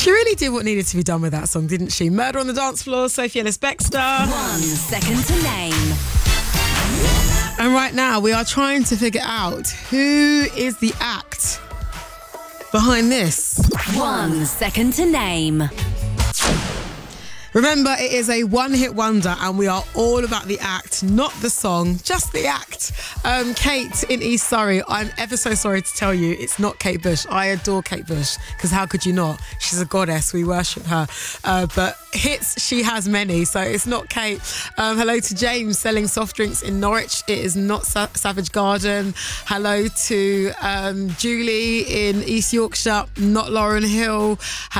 She really did what needed to be done with that song, didn't she? Murder on the Dance Floor, Sophie Ellis-Bextor. 1 second to name. And right now we are trying to figure out who is the act behind this. 1 second to name. Remember, it is a one-hit wonder and we are all about the act, not the song, just the act. Kate in East Surrey, I'm ever so sorry to tell you, it's not Kate Bush. I adore Kate Bush, because how could you not? She's a goddess, we worship her. But hits, she has many, so it's not Kate. Hello to James selling soft drinks in Norwich. It is not Savage Garden. Hello to Julie in East Yorkshire, not Lauren Hill.